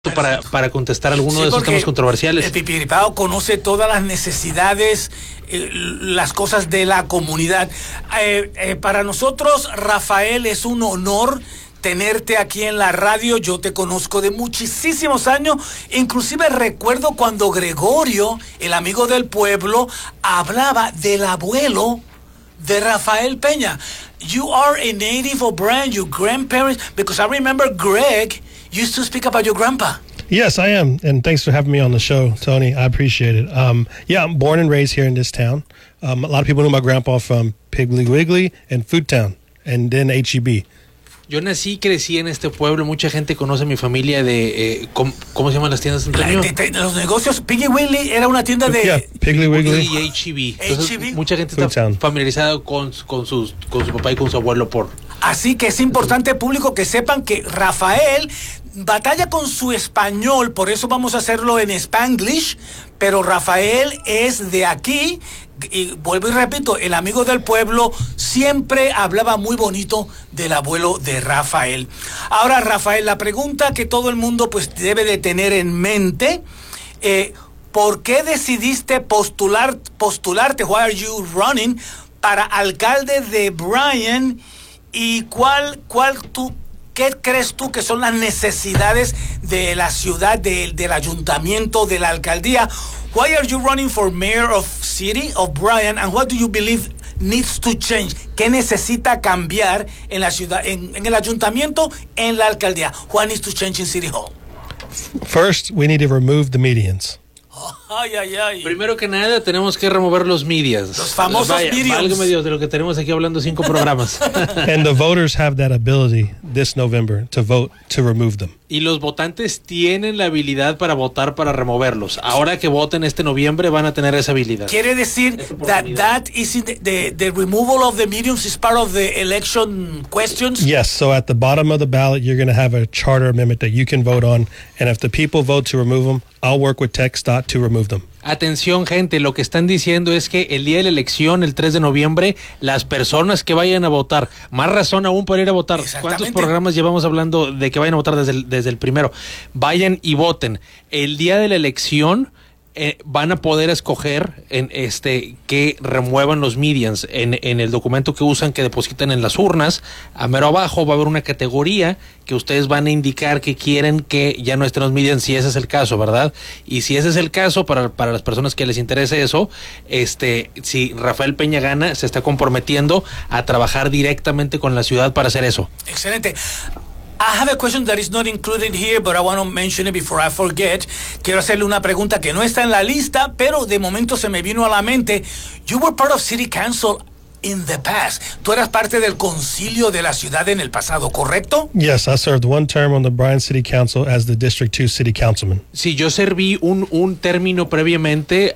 para contestar alguno de esos temas controversiales. El Pipiripao conoce todas las necesidades, las cosas de la comunidad. Para nosotros, Rafael, es un honor tenerte aquí en la radio. Yo te conozco de muchísimos años. Inclusive recuerdo cuando Gregorio, el amigo del pueblo, hablaba del abuelo de Rafael Peña. You are a native of Bryan, your grandparents, because I remember Greg used to speak about your grandpa. Yes, I am. And thanks for having me on the show, Tony. I appreciate it. Yeah, I'm born and raised here in this town. A lot of people know my grandpa from Piggly Wiggly and Food Town, and then HEB. Yo nací y crecí en este pueblo. Mucha gente conoce a mi familia de... ¿cómo se llaman las tiendas, Antonio? Los negocios. Piggly Wiggly era una tienda de... Yeah, Piggly Wiggly. Y HEB. Entonces, mucha gente está familiarizada con su papá y con su abuelo por... Así que es importante, público, que sepan que Rafael batalla con su español, por eso vamos a hacerlo en Spanglish, pero Rafael es de aquí, y vuelvo y repito, el amigo del pueblo siempre hablaba muy bonito del abuelo de Rafael. Ahora, Rafael, la pregunta que todo el mundo pues debe de tener en mente, ¿por qué decidiste postularte, why are you running, para alcalde de Bryan? ¿Y qué crees tú que son las necesidades de la ciudad, del ayuntamiento, de la alcaldía? Why are you running for mayor of city of Bryan, and what do you believe needs to change? ¿Qué necesita cambiar en la ciudad, en el ayuntamiento, en la alcaldía? What needs to change in City Hall? First, we need to remove the medians. Ay, ay, ay. Primero que nada, tenemos que remover los medians. Los famosos medians. Válgame Dios, de lo que tenemos aquí hablando 5 programas. And the voters have that ability this November to vote to remove them. Y los votantes tienen la habilidad para votar para removerlos. Ahora que voten este noviembre van a tener esa habilidad. Quiere decir that is the removal of the mediums is part of the election questions? Yes, so at the bottom of the ballot, you're going to have a charter amendment that you can vote on. And if the people vote to remove them, I'll work with TxDOT to remove them. Atención, gente, lo que están diciendo es que el día de la elección, el 3 de noviembre, las personas que vayan a votar, más razón aún para ir a votar. ¿Cuántos programas llevamos hablando de que vayan a votar desde el primero? Vayan y voten. El día de la elección van a poder escoger que remuevan los medians en el documento que usan, que depositan en las urnas. A mero abajo va a haber una categoría que ustedes van a indicar que quieren que ya no estén los medians, si ese es el caso, ¿verdad? Y si ese es el caso, para las personas que les interese eso, si Rafael Peña gana, se está comprometiendo a trabajar directamente con la ciudad para hacer eso. Excelente. I have a question that is not included here, but I want to mention it before I forget. Quiero hacerle una pregunta que no está en la lista, pero de momento se me vino a la mente. You were part of City Council in the past. Tú eras parte del concilio de la ciudad en el pasado, ¿correcto? Yes, I served one term on the Bryan City Council as the District 2 City Councilman. Sí, yo serví un término previamente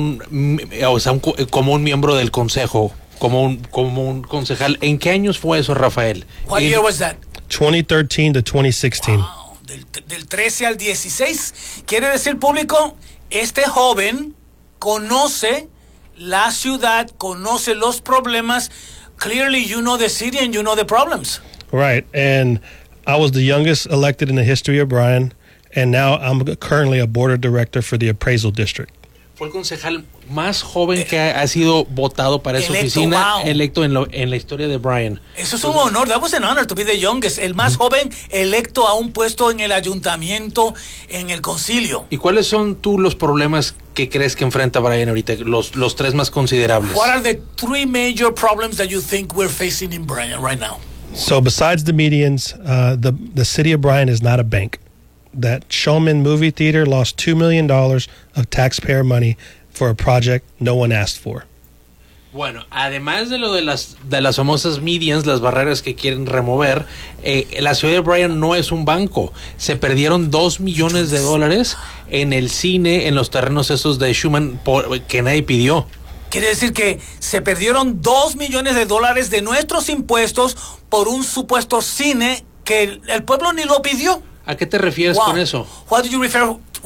como un miembro del consejo, como un concejal. ¿En qué años fue eso, Rafael? What year was that? 2013 to 2016. Wow, del 13 al 16. Quiere decir, público, este joven conoce la ciudad, conoce los problemas. Clearly, you know the city and you know the problems. Right, and I was the youngest elected in the history of Bryan, and now I'm currently a board of director for the appraisal district. Fue el concejal más joven que ha sido votado para esa oficina, electo en la historia de Bryan. Eso es un honor. That was an honor to be the youngest, el más joven electo a un puesto en el ayuntamiento, en el concilio. ¿Y cuáles son los problemas que crees que enfrenta Bryan ahorita, los 3 más considerables? What are the 3 major problems that you think we're facing in Bryan right now? So besides the medians, the city of Bryan is not a bank. That Showman movie theater lost $2 million of taxpayer money for a project no one asked for. Bueno, además de lo de las famosas medians, las barreras que quieren remover, la ciudad de Bryan no es un banco. Se perdieron $2 millones en el cine, en los terrenos esos de Showman que nadie pidió. Quiere decir que se perdieron $2 millones de nuestros impuestos por un supuesto cine que el pueblo ni lo pidió. ¿A qué te refieres con eso? What do you refer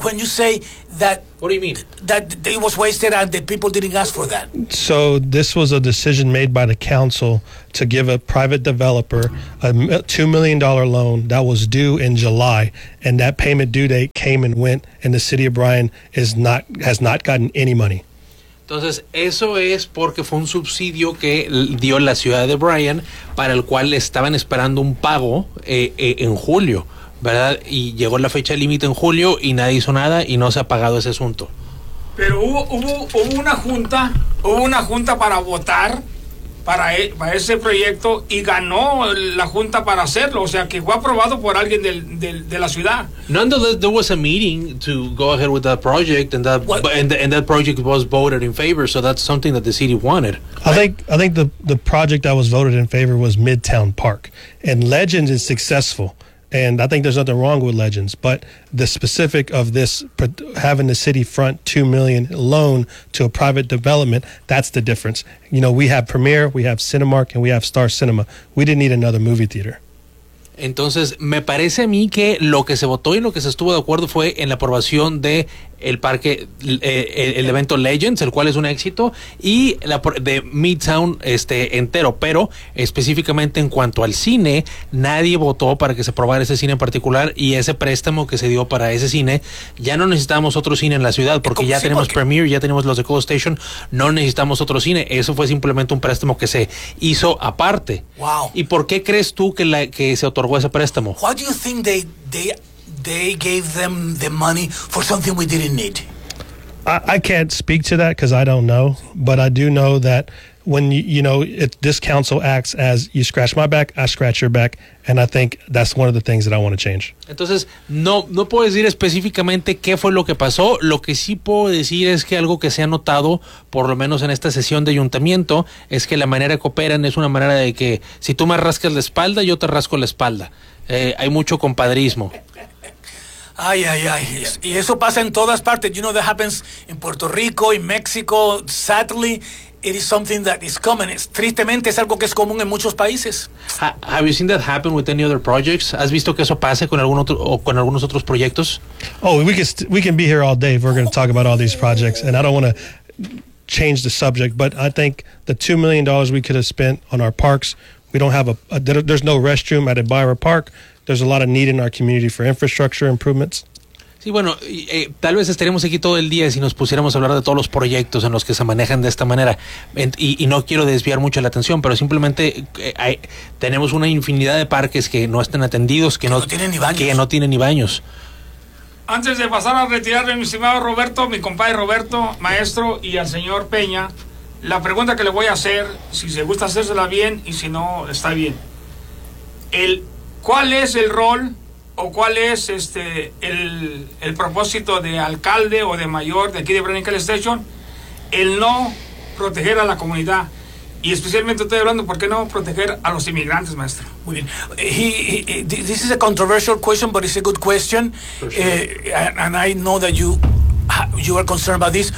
when you say that. What do you mean? That it was wasted and the people didn't ask for that. So this was a decision made by the council to give a private developer a $2 million loan that was due in July, and that payment due date came and went, and the city of Bryan has not gotten any money. Entonces, eso es porque fue un subsidio que dio la ciudad de Bryan para el cual estaban esperando un pago en julio, ¿verdad? Y llegó la fecha límite en julio y nadie hizo nada y no se ha pagado ese asunto. Pero hubo una junta para votar para ese proyecto y ganó la junta para hacerlo, o sea que fue aprobado por alguien de la ciudad. Nonetheless, there was a meeting to go ahead with that project, and that project was voted in favor. So that's something that the city wanted. I think the project that was voted in favor was Midtown Park, and Legends is successful. And I think there's nothing wrong with Legends, but the specific of this, having the city front $2 million loan to a private development, that's the difference. You know, we have Premiere, we have Cinemark, and we have Star Cinema. We didn't need another movie theater. Entonces, me parece a mí que lo que se votó y lo que se estuvo de acuerdo fue en la aprobación de el parque, el evento Legends, el cual es un éxito, y de Midtown entero, pero específicamente en cuanto al cine, nadie votó para que se aprobara ese cine en particular, y ese préstamo que se dio para ese cine, ya no necesitamos otro cine en la ciudad, porque ya tenemos Premiere, ya tenemos los de Cold Station, no necesitamos otro cine, eso fue simplemente un préstamo que se hizo aparte. Wow. ¿Y por qué crees tú que se otorgó ese préstamo? Why do you think they gave them the money for something we didn't need? I can't speak to that because I don't know, but I do know that when this council acts as you scratch my back, I scratch your back, and I think that's one of the things that I want to change. Entonces, no puedo decir específicamente qué fue lo que pasó. Lo que sí puedo decir es que algo que se ha notado, por lo menos en esta sesión de ayuntamiento, es que la manera que operan es una manera de que si tú me rascas la espalda, yo te rasco la espalda. Hay mucho compadrismo. Ay. Y eso pasa en todas partes. You know, that happens in Puerto Rico, in Mexico. Sadly, it is something that is common. Tristemente es algo que es común en muchos países. Have you seen that happen with any other projects? ¿Has visto que eso pase con algunos otros proyectos? Oh, we can be here all day if we're going to talk about all these projects, and I don't want to change the subject, but I think the $2 million we could have spent on our parks. We don't have there's no restroom at Elvira Park. There's a lot of need in our community for infrastructure improvements. Sí, bueno, tal vez estaríamos aquí todo el día si nos pusiéramos a hablar de todos los proyectos en los que se manejan de esta manera. Y no quiero desviar mucho la atención, pero simplemente tenemos una infinidad de parques que no están atendidos, que no tienen ni baños. Antes de pasar a retirarme, mi estimado Roberto, mi compadre Roberto, maestro, y al señor Peña, la pregunta que le voy a hacer, si se gusta hacérsela bien y si no, está bien. ¿Cuál es el rol o cuál es el propósito de alcalde o de mayor de aquí de Bryan Nickel Station, el no proteger a la comunidad? Y especialmente estoy hablando, ¿por qué no proteger a los inmigrantes, maestro? Muy bien. This is a controversial question, but it's a good question. Sure. And I know that you are concerned about this.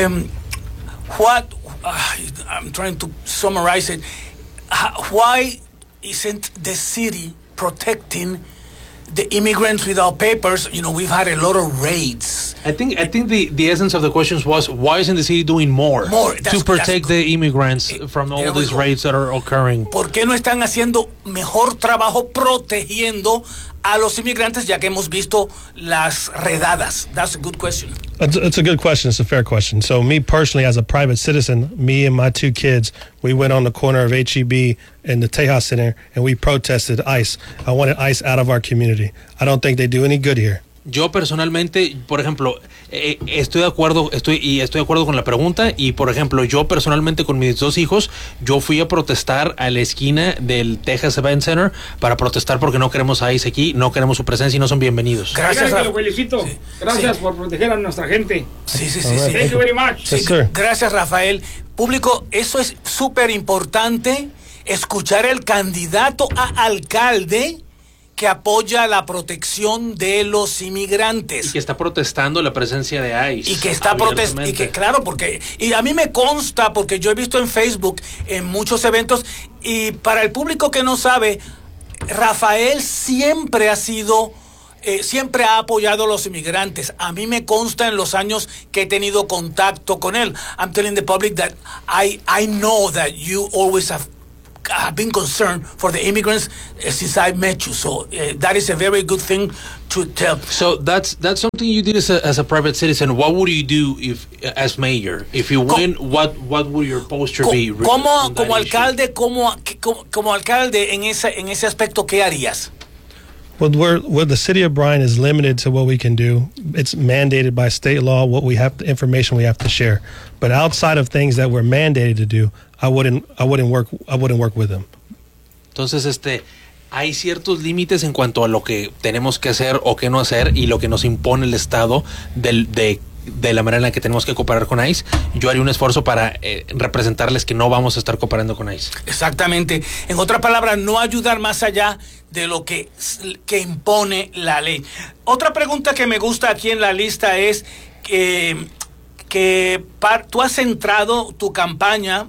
I'm trying to summarize it. Why isn't the city protecting the immigrants without papers? You know, we've had a lot of raids. I think the essence of the questions was, why isn't the city doing more to protect the immigrants from all these raids that are occurring? ¿Por qué no están haciendo mejor trabajo protegiendo a los inmigrantes, ya que hemos visto las redadas? That's a good question. It's a good question. It's a fair question. So me personally, as a private citizen, me and my 2 kids, we went on the corner of HEB and the Tejas Center, and we protested ICE. I wanted ICE out of our community. I don't think they do any good here. Yo personalmente, por ejemplo, estoy de acuerdo con la pregunta, y por ejemplo, yo personalmente con mis 2 hijos, yo fui a protestar a la esquina del Texas Event Center para protestar porque no queremos a ICE aquí, no queremos su presencia y no son bienvenidos. Gracias, lo felicito. Sí. Gracias por proteger a nuestra gente. Sí. Thank you very much. Sí, gracias, Rafael. Público, eso es súper importante, escuchar el candidato a alcalde que apoya la protección de los inmigrantes. Y que está protestando la presencia de ICE. Y que está protestando. Y que, claro, y a mí me consta, porque yo he visto en Facebook, en muchos eventos, y para el público que no sabe, Rafael siempre ha sido siempre ha apoyado a los inmigrantes. A mí me consta en los años que he tenido contacto con él. I'm telling the public that I know that you always have been concerned for the immigrants since I met you. So that is a very good thing to tell. So that's something you did as a private citizen. What would you do if, as mayor, if you win? What would your posture be? Como alcalde, como alcalde en ese aspecto, ¿qué harías? Well, where the city of Bryan is limited to what we can do, it's mandated by state law what we have, the information we have to share. But outside of things that we're mandated to do, I wouldn't work with them. Entonces, hay ciertos límites en cuanto a lo que tenemos que hacer o qué no hacer y lo que nos impone el Estado de la manera en la que tenemos que cooperar con ICE. Yo haría un esfuerzo para representarles que no vamos a estar cooperando con ICE. Exactamente. En otras palabras, no ayudar más allá de lo que impone la ley. Otra pregunta que me gusta aquí en la lista es que tú has centrado tu campaña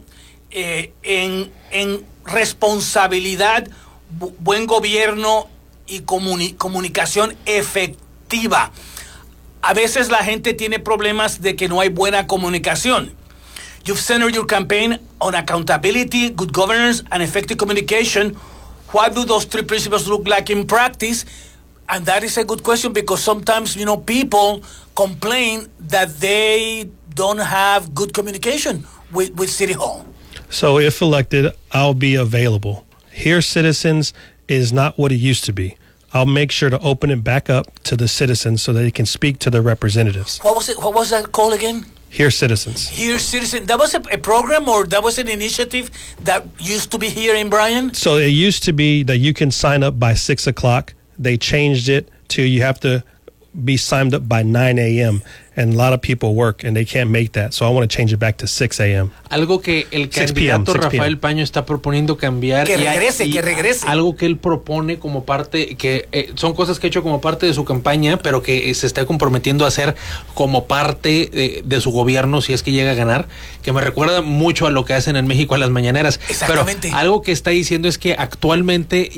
en responsabilidad, buen gobierno y comunicación efectiva. A veces la gente tiene problemas de que no hay buena comunicación. You've centered your campaign on accountability, good governance, and effective communication. What do those three principles look like in practice? And that is a good question because sometimes, people complain that they don't have good communication with City Hall. So if elected, I'll be available. Hear Citizens is not what it used to be. I'll make sure to open it back up to the citizens so that they can speak to their representatives. What was it? What was that called again? Hear Citizens. Hear Citizens. That was a program or that was an initiative that used to be here in Bryan? So it used to be that you can sign up by 6 o'clock. They changed it to you have to be signed up by 9 a.m. And a lot of people work and they can't make that. So I want to change it back to 6 a.m. Algo que el candidato Rafael Paño está proponiendo cambiar. Que regrese. Algo que él propone como parte, que son cosas que ha hecho como parte de su campaña, pero que se está comprometiendo a hacer como parte de su gobierno si es que llega a ganar, que me recuerda mucho a lo que hacen en México a las mañaneras. Exactamente. Pero algo que está diciendo es que actualmente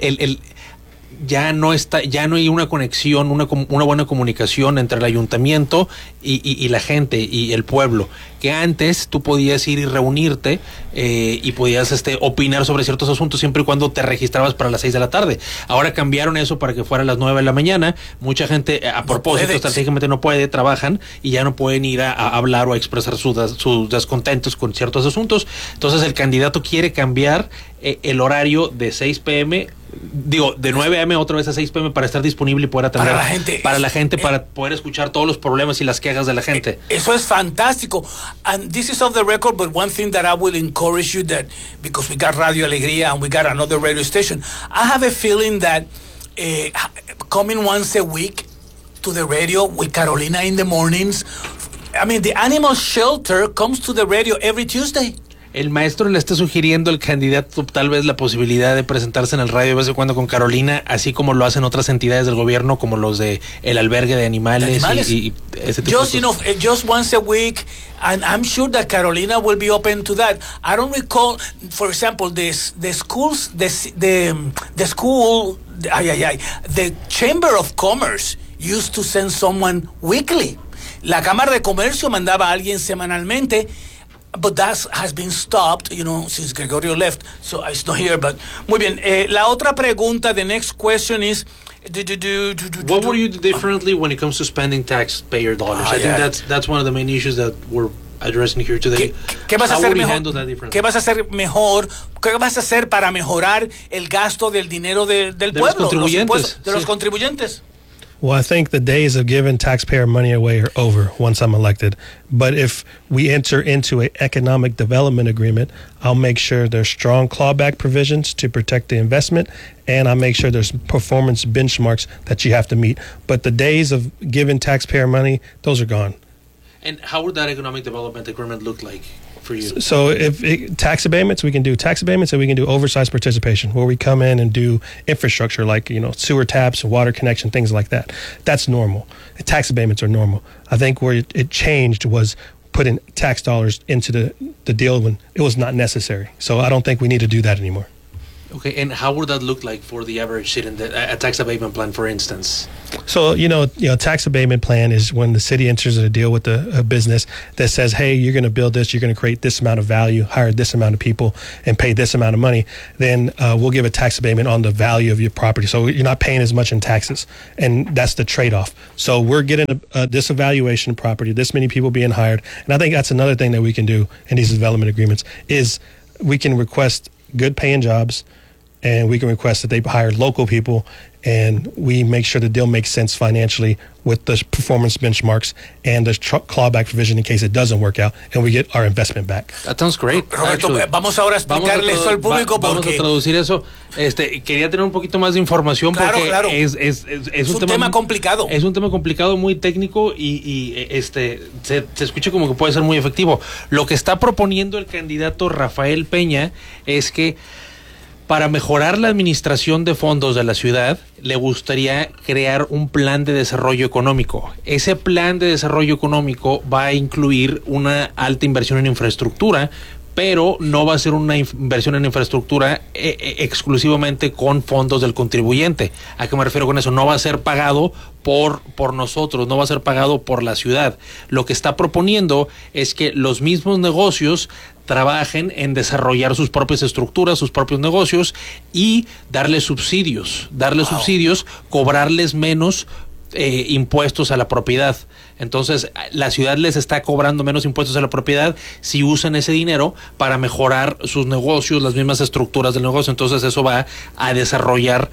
ya no hay una conexión, una buena comunicación entre el ayuntamiento y la gente y el pueblo, que antes tú podías ir y reunirte y podías opinar sobre ciertos asuntos siempre y cuando te registrabas para las 6 de la tarde. Ahora cambiaron eso para que fuera a las 9 de la mañana. Mucha gente a propósito estratégicamente no puede, trabajan y ya no pueden ir a hablar o a expresar sus descontentos con ciertos asuntos. Entonces el candidato quiere cambiar el horario de 6 p.m., de 9 a.m. otra vez a 6 p.m. para estar disponible y poder atender para la gente, para poder escuchar todos los problemas y las quejas de la gente. Eso es fantástico. And this is off the record, but one thing that I will encourage you that, because we got Radio Alegría and we got another radio station, I have a feeling that coming once a week to the radio with Carolina in the mornings, I mean, the animal shelter comes to the radio every Tuesday. El maestro le está sugiriendo al candidato tal vez la posibilidad de presentarse en el radio de vez en cuando con Carolina, así como lo hacen otras entidades del gobierno como los de el albergue de animales. Y ese tipo de cosas. Just once a week, and I'm sure that Carolina will be open to that. I don't recall, for example, the Chamber of Commerce used to send someone weekly. La Cámara de Comercio mandaba a alguien semanalmente. But that has been stopped, since Gregorio left, so it's not here. But muy bien. La otra pregunta, the next question is, what would you do differently when it comes to spending taxpayer dollars? I think that's one of the main issues that we're addressing here today. ¿Qué vas a hacer mejor? ¿Qué vas a hacer mejor? ¿Qué vas a hacer para mejorar el gasto del dinero del pueblo, los contribuyentes? Well, I think the days of giving taxpayer money away are over once I'm elected. But if we enter into an economic development agreement, I'll make sure there's strong clawback provisions to protect the investment, and I'll make sure there's performance benchmarks that you have to meet. But the days of giving taxpayer money, those are gone. And how would that economic development agreement look like for you? So tax abatements, we can do tax abatements, and we can do oversized participation, where we come in and do infrastructure like sewer taps, water connection, things like that. That's normal. Tax abatements are normal. I think where it changed was putting tax dollars into the deal when it was not necessary. So I don't think we need to do that anymore. Okay, and how would that look like for the average citizen, a tax abatement plan, for instance? So, tax abatement plan is when the city enters a deal with a business that says, hey, you're going to build this, you're going to create this amount of value, hire this amount of people, and pay this amount of money. Then we'll give a tax abatement on the value of your property. So you're not paying as much in taxes. And that's the trade-off. So we're getting this evaluation of property, this many people being hired. And I think that's another thing that we can do in these development agreements is we can request good paying jobs, and we can request that they hire local people, and we make sure the deal makes sense financially with the performance benchmarks and the clawback provision in case it doesn't work out, and we get our investment back. That sounds great. Roberto, vamos ahora a explicarle eso al público vamos a traducir eso. Quería tener un poquito más de información porque claro. Es un tema complicado. Es un tema complicado, muy técnico y se escucha como que puede ser muy efectivo. Lo que está proponiendo el candidato Rafael Peña es que para mejorar la administración de fondos de la ciudad, le gustaría crear un plan de desarrollo económico. Ese plan de desarrollo económico va a incluir una alta inversión en infraestructura, pero no va a ser una inversión en infraestructura exclusivamente con fondos del contribuyente. ¿A qué me refiero con eso? No va a ser pagado por nosotros, no va a ser pagado por la ciudad. Lo que está proponiendo es que los mismos negocios trabajen en desarrollar sus propias estructuras, sus propios negocios y darles subsidios, cobrarles menos impuestos a la propiedad. Entonces, la ciudad les está cobrando menos impuestos a la propiedad si usan ese dinero para mejorar sus negocios, las mismas estructuras del negocio. Entonces, eso va a desarrollar,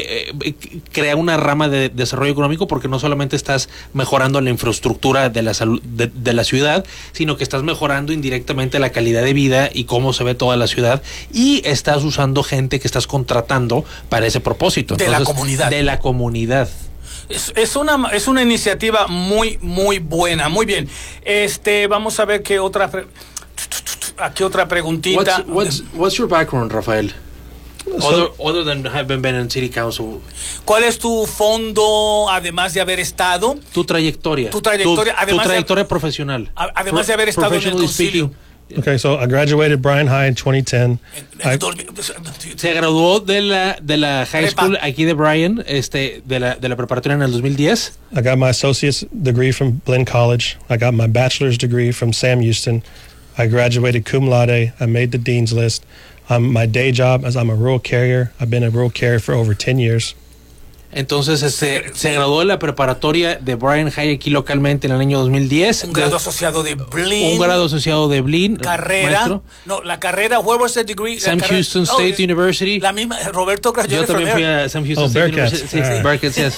crea una rama de desarrollo económico, porque no solamente estás mejorando la infraestructura de la salud de la ciudad, sino que estás mejorando indirectamente la calidad de vida y cómo se ve toda la ciudad, y estás usando gente que estás contratando para ese propósito. Entonces, de la comunidad. Es una iniciativa muy, muy buena. Muy bien. Vamos a ver qué otra preguntita. What's your background, Rafael? Other than having been in city council. ¿Cuál es tu fondo, además de haber estado? Tu trayectoria. Tu trayectoria profesional. Además de haber estado en el concilio. Okay, so I graduated Bryan High in 2010. Se graduó de la high school aquí de Bryan, de la preparatoria en el 2010. I got my associate's degree from Blinn College. I got my bachelor's degree from Sam Houston. I graduated cum laude. I made the dean's list. My day job is I'm a rural carrier. I've been a rural carrier for over 10 years. Entonces se graduó de la preparatoria de Bryan High aquí localmente en el año 2010. Un grado asociado de Blinn. Carrera. Maestro. No, la carrera, where was the degree? Sam Houston State University. La misma, Roberto graduó. Yo también fui a Sam Houston State University. Sí, Bearcats, yes.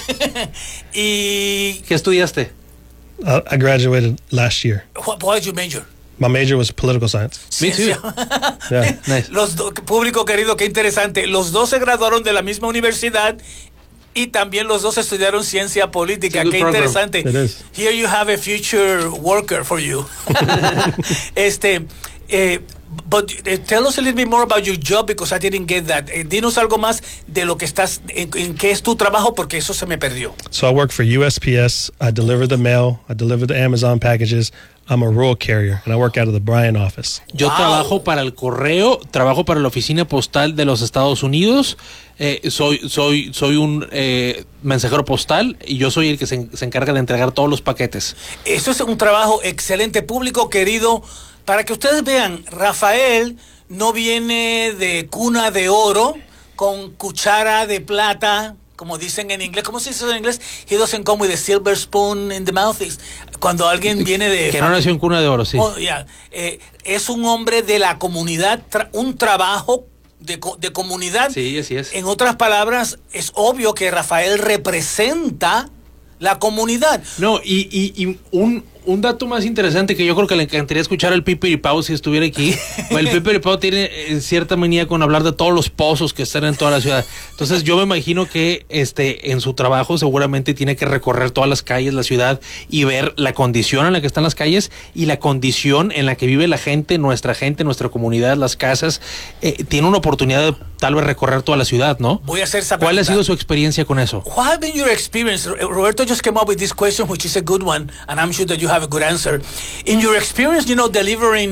¿Y qué estudiaste? I graduated last year. What did you major? My major was political science. Me too. Yeah. Nice. Público querido, qué interesante. Los dos se graduaron de la misma universidad y también los dos estudiaron ciencia política. Qué program. Interesante. Here you have a future worker for you. But tell us a little bit more about your job, because I didn't get that. Dinos algo más de lo que estás, en qué es tu trabajo, porque eso se me perdió. So I work for USPS. I deliver the mail. I deliver the Amazon packages. I'm a rural carrier, and I work out of the Bryan office. Yo trabajo para el correo, trabajo para la oficina postal de los Estados Unidos. Soy un mensajero postal, y yo soy el que se encarga de entregar todos los paquetes. Eso es un trabajo excelente, público querido. Para que ustedes vean, Rafael no viene de cuna de oro, con cuchara de plata, como dicen en inglés. ¿Cómo se dice en inglés? He doesn't come with a silver spoon in the mouth. Cuando alguien viene de... Que no nació en cuna de oro, sí. Es un hombre de la comunidad, un trabajo de comunidad. Sí, así es. En otras palabras, es obvio que Rafael representa la comunidad. No, y un dato más interesante que yo creo que le encantaría escuchar al Pipiripao si estuviera aquí. El Pipiripao tiene cierta manía con hablar de todos los pozos que están en toda la ciudad. Entonces yo me imagino que en su trabajo seguramente tiene que recorrer todas las calles, la ciudad, y ver la condición en la que están las calles y la condición en la que vive la gente, nuestra comunidad, las casas. Tiene una oportunidad de tal vez recorrer toda la ciudad, ¿no? Voy a hacer esa pregunta. ¿Cuál ha sido su experiencia con eso? What has been your experience? Roberto just came up with this question, which is a good one, and I'm sure that you have a good answer. In your experience, delivering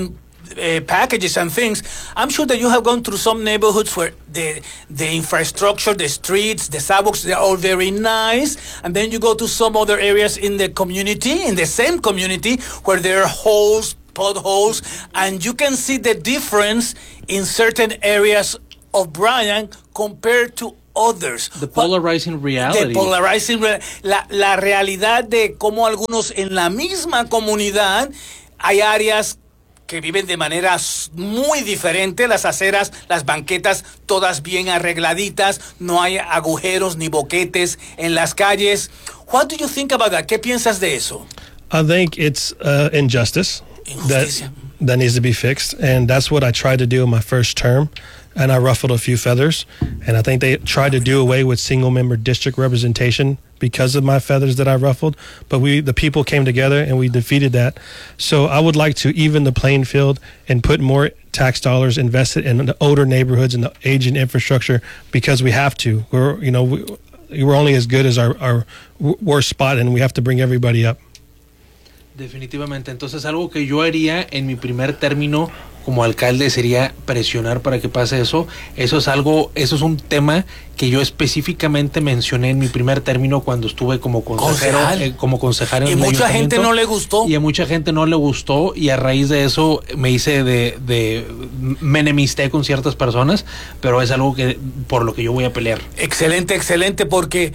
packages and things. I'm sure that you have gone through some neighborhoods where the infrastructure, the streets, the sidewalks, they're all very nice. And then you go to some other areas in the community, in the same community, where there are holes, potholes, and you can see the difference in certain areas of Bryan compared to others. The polarizing reality. La realidad de cómo algunos en la misma comunidad hay áreas que viven de manera muy diferente, las aceras, las banquetas, todas bien arregladitas, no hay agujeros ni boquetes en las calles. What do you think about that? ¿Qué piensas de eso? I think it's injustice that needs to be fixed, and that's what I tried to do in my first term, and I ruffled a few feathers, and I think they tried to do away with single-member district representation because of my feathers that I ruffled, but the people came together and we defeated that. So I would like to even the playing field and put more tax dollars invested in the older neighborhoods and the aging infrastructure, because we have to. We're only as good as our worst spot, and we have to bring everybody up. Definitivamente. Entonces, algo que yo haría en mi primer término como alcalde sería presionar para que pase eso. Eso es un tema que yo específicamente mencioné en mi primer término cuando estuve como concejal. Y mucha gente no le gustó. Y a mucha gente no le gustó, y a raíz de eso me enemisté con ciertas personas, pero es algo por lo que yo voy a pelear. Excelente, porque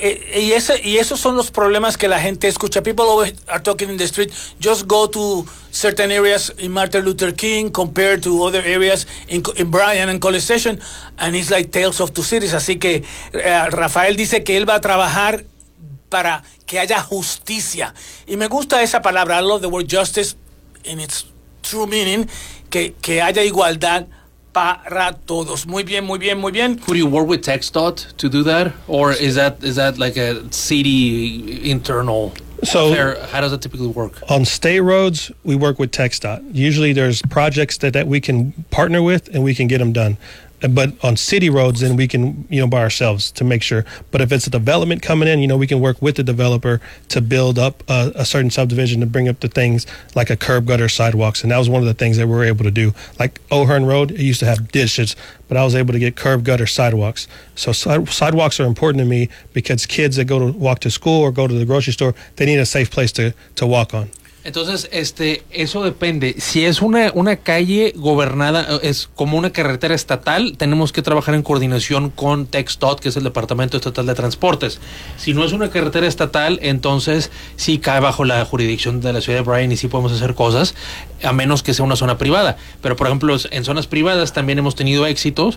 y esos son los problemas que la gente escucha. People always are talking in the street. Just go to certain areas in Martin Luther King compared to other areas in Bryan and College Station, and it's like tales of two cities. Así que Rafael dice que él va a trabajar para que haya justicia. Y me gusta esa palabra. I love the word justice in its true meaning, que haya igualdad para todos. Muy bien. Could you work with TxDOT to do that, or is that like a city internal? So how does that typically work? On state roads, we work with TxDOT. Usually there's projects that we can partner with and we can get them done. But on city roads, then we can, by ourselves to make sure. But if it's a development coming in, we can work with the developer to build up a certain subdivision to bring up the things like a curb, gutter, sidewalks. And that was one of the things that we were able to do. Like O'Hearn Road, it used to have ditches, but I was able to get curb, gutter, sidewalks. So sidewalks are important to me because kids that go to walk to school or go to the grocery store, they need a safe place to walk on. Entonces, eso depende. Si es una calle gobernada, es como una carretera estatal, tenemos que trabajar en coordinación con TxDOT, que es el Departamento Estatal de Transportes. Si no es una carretera estatal, entonces sí cae bajo la jurisdicción de la ciudad de Bryan y sí podemos hacer cosas, a menos que sea una zona privada. Pero, por ejemplo, en zonas privadas también hemos tenido éxitos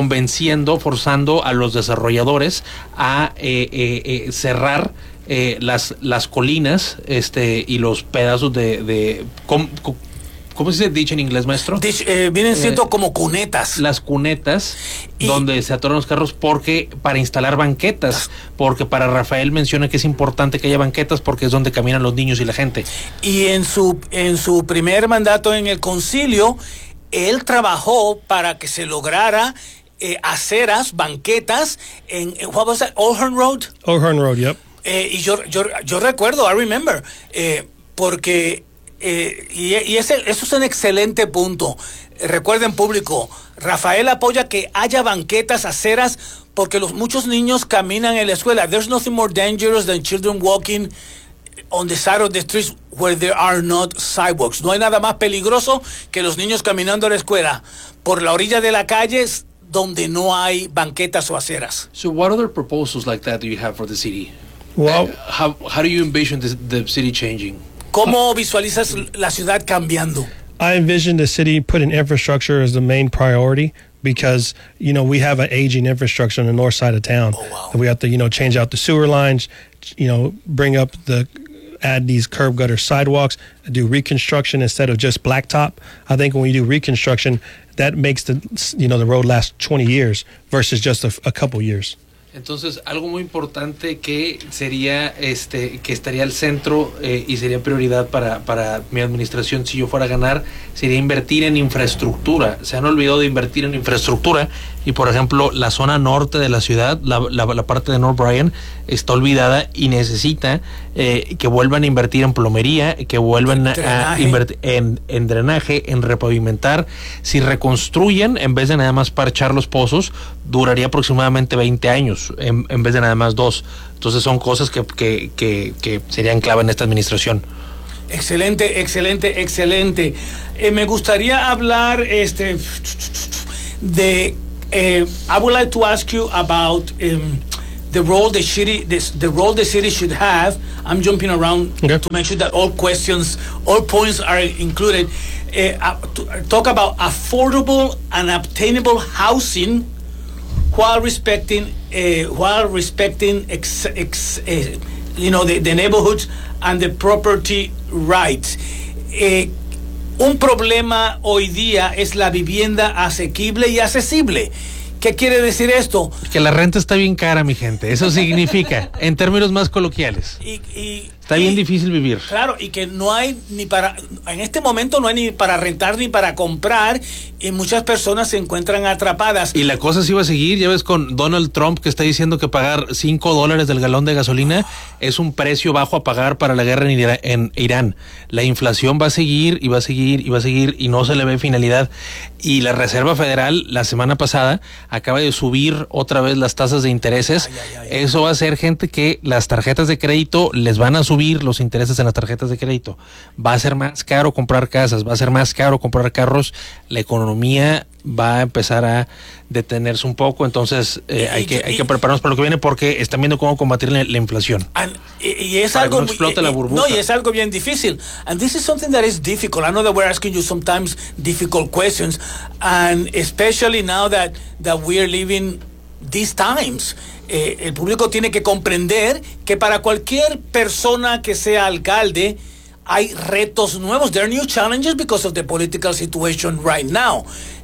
forzando a los desarrolladores a cerrar las colinas y los pedazos de ¿cómo se dice en inglés, maestro? Vienen siendo como cunetas. Las cunetas donde se atoran los carros para instalar banquetas, porque para Rafael menciona que es importante que haya banquetas porque es donde caminan los niños y la gente. Y en su primer mandato en el concilio, él trabajó para que se lograra aceras, banquetas en what was that? O'Hearn Road. O'Hearn Road, yep. Y yo recuerdo, I remember, porque eso es un excelente punto. Recuerden, público, Rafael apoya que haya banquetas, aceras, porque muchos niños caminan en la escuela. There's nothing more dangerous than children walking on the side of the streets where there are not sidewalks. No hay nada más peligroso que los niños caminando a la escuela por la orilla de la calle donde no hay banquetas o aceras. So what other proposals like that do you have for the city? Well, how do you envision the city changing? ¿Cómo visualizas la ciudad cambiando? I envision the city putting infrastructure as the main priority because, we have an aging infrastructure on the north side of town. Oh, wow. We have to, change out the sewer lines, add these curb gutter sidewalks, do reconstruction instead of just blacktop. I think when we do reconstruction, that makes the road last 20 years versus just a couple years. Entonces, algo muy importante que sería que estaría al centro y sería prioridad para mi administración si yo fuera a ganar, sería invertir en infraestructura. Se han olvidado de invertir en infraestructura y por ejemplo la zona norte de la ciudad, la parte de North Bryan está olvidada y necesita que vuelvan a invertir en plomería, que vuelvan a invertir en drenaje, en repavimentar. Si reconstruyen, en vez de nada más parchar los pozos, duraría aproximadamente 20 años en vez de nada más 2. Entonces son cosas que serían clave en esta administración. Excelente. Me gustaría hablar de I would like to ask you about the role the city should have. I'm jumping around to make sure that all points are included. Talk about affordable and obtainable housing while respecting the neighborhoods and the property rights. Un problema hoy día es la vivienda asequible y accesible. ¿Qué quiere decir esto? Que la renta está bien cara, mi gente. Eso significa, en términos más coloquiales. Está bien difícil vivir. Claro, y que no hay en este momento no hay ni para rentar ni para comprar, y muchas personas se encuentran atrapadas. Y la cosa sí va a seguir, ya ves con Donald Trump, que está diciendo que pagar $5 del galón de gasolina es un precio bajo a pagar para la guerra en Irán. La inflación va a seguir y va a seguir y va a seguir y no se le ve finalidad. Y la Reserva Federal la semana pasada acaba de subir otra vez las tasas de intereses. Eso va a hacer, gente, que las tarjetas de crédito les van a subir los intereses en las tarjetas de crédito. Va a ser más caro comprar casas, va a ser más caro comprar carros. La economía va a empezar a detenerse un poco, entonces hay que prepararnos para lo que viene, porque están viendo cómo combatir la inflación. Y es algo que no explote la burbuja. No, y es algo bien difícil. And this is something that is difficult. I know that we're asking you sometimes difficult questions, and especially now that we are living these times. El público tiene que comprender que para cualquier persona que sea alcalde hay retos nuevos. There are new challenges because of the political situation right now.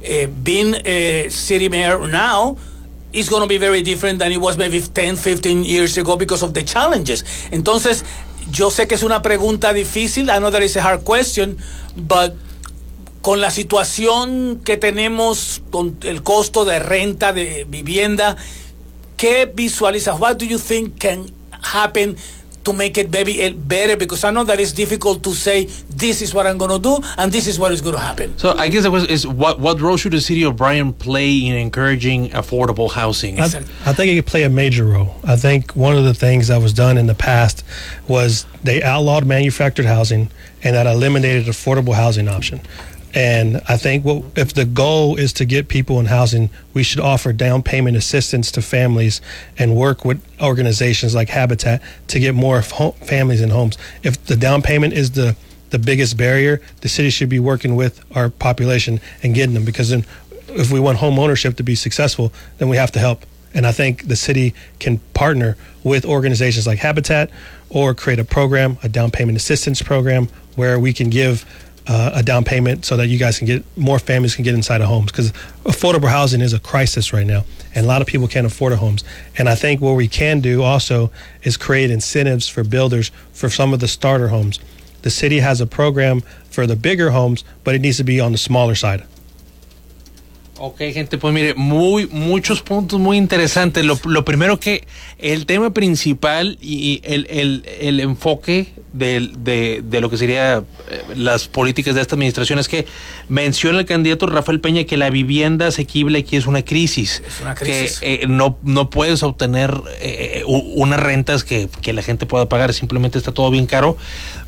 Being a city mayor now is going to be very different than it was maybe 10, 15 years ago because of the challenges. Entonces, yo sé que es una pregunta difícil. I know that it's a hard question, but con la situación que tenemos, con el costo de renta, de vivienda, ¿qué visualizas? What do you think can happen to make it maybe better? Because I know that it's difficult to say this is what I'm going to do and this is what is going to happen. So I guess the question is, what role should the city of Bryan play in encouraging affordable housing? I think it could play a major role. I think one of the things that was done in the past was they outlawed manufactured housing, and that eliminated affordable housing option. And I think if the goal is to get people in housing, we should offer down payment assistance to families and work with organizations like Habitat to get more families in homes. If the down payment is the biggest barrier, the city should be working with our population and getting them, because then if we want home ownership to be successful, then we have to help. And I think the city can partner with organizations like Habitat or create a program, a down payment assistance program, where we can give a down payment so that you guys can more families can get inside of homes, because affordable housing is a crisis right now and a lot of people can't afford homes. And I think what we can do also is create incentives for builders for some of the starter homes. The city has a program for the bigger homes, but it needs to be on the smaller side. Ok, gente, pues mire, muchos puntos muy interesantes. Lo primero, que el tema principal y el enfoque de lo que sería las políticas de esta administración es que menciona el candidato Rafael Peña que la vivienda asequible aquí es una crisis. Es una crisis. Que no puedes obtener unas rentas que la gente pueda pagar, simplemente está todo bien caro.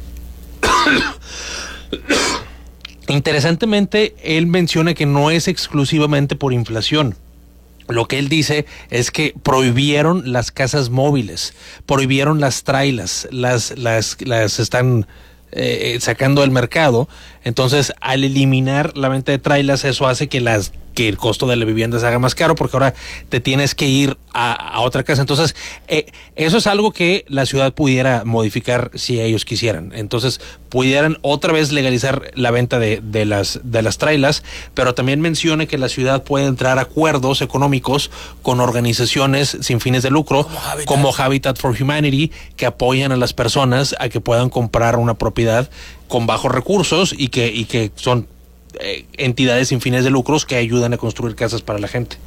Interesantemente, él menciona que no es exclusivamente por inflación. Lo que él dice es que prohibieron las casas móviles, prohibieron las trailas, las están sacando del mercado. Entonces, al eliminar la venta de trailas, eso hace que el costo de la vivienda se haga más caro, porque ahora te tienes que ir a otra casa. Entonces, eso es algo que la ciudad pudiera modificar si ellos quisieran. Entonces, pudieran otra vez legalizar la venta de las trailas, pero también menciona que la ciudad puede entrar a acuerdos económicos con organizaciones sin fines de lucro, como Habitat for Humanity, que apoyan a las personas a que puedan comprar una propiedad con bajos recursos y que son entidades sin fines de lucros que ayudan a construir casas para la gente.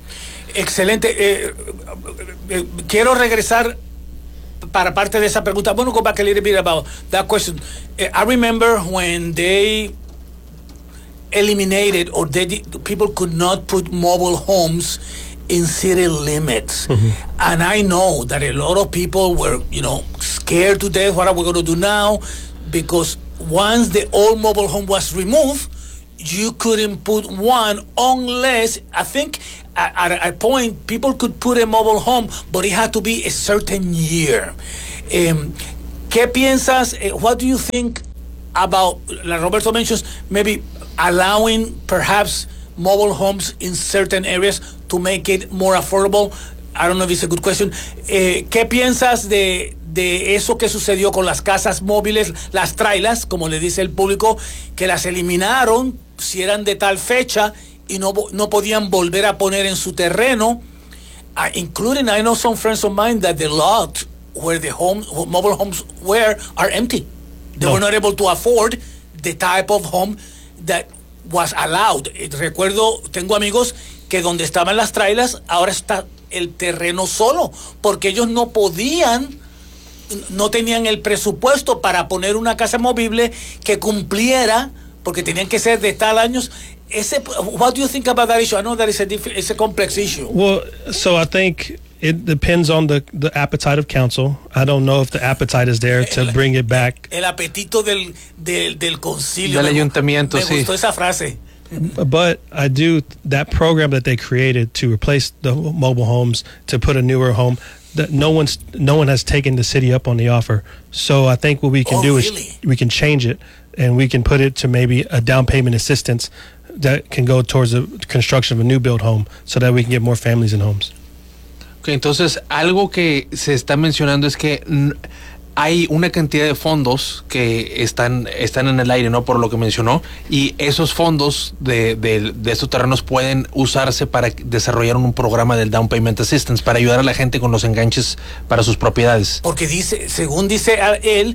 Excelente. Quiero regresar para parte de esa pregunta. I want to go back a little bit about that question. I remember when they eliminated or people could not put mobile homes in city limits. And I know that a lot of people were, scared to death. What are we going to do now? Because once the old mobile home was removed, you couldn't put one unless, I think, at a point, people could put a mobile home, but it had to be a certain year. ¿Qué piensas? What do you think about, like Roberto mentions, maybe allowing perhaps mobile homes in certain areas to make it more affordable? I don't know if it's a good question. ¿Qué piensas de eso que sucedió con las casas móviles, las trailas, como le dice el público, que las eliminaron si eran de tal fecha y no podían volver a poner en su terreno? Including, I know some friends of mine that the lot where the mobile homes are empty. They were not able to afford the type of home that was allowed. Recuerdo, tengo amigos que donde estaban las trailas, ahora está el terreno solo, porque ellos no tenían el presupuesto para poner una casa movible que cumpliera, porque tenían que ser de tal años. What do you think about that issue? I know that it's a complex issue. Well, so I think it depends on the appetite of council. I don't know if the appetite is there to bring it back. El apetito del concilio. Del ayuntamiento, me gustó esa frase. But I do, that program that they created to replace the mobile homes, to put a newer home, that no one has taken the city up on the offer. So I think what we can do is we can change it, and we can put it to maybe a down payment assistance that can go towards the construction of a new build home, so that we can get more families in homes. Okay, entonces algo que se está mencionando es que hay una cantidad de fondos que están en el aire, ¿no? Por lo que mencionó, y esos fondos de estos terrenos pueden usarse para desarrollar un programa del Down Payment Assistance para ayudar a la gente con los enganches para sus propiedades. Porque según dice él,